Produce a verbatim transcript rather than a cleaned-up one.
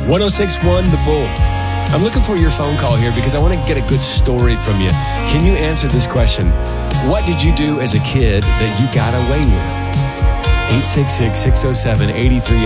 one oh six point one The Bull. I'm looking for your phone call here because I want to get a good story from you. Can you answer this question? What did you do as a kid that you got away with? eight six six, six oh seven, eight three